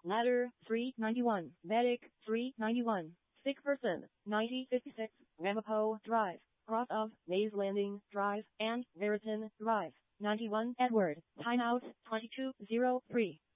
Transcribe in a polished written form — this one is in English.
Ladder, 391. Medic, 391. Sick person, 9056. Ramapo Drive. Cross of Maze Landing Drive and Veriton Drive. 91 Edward. Timeout, 22:03.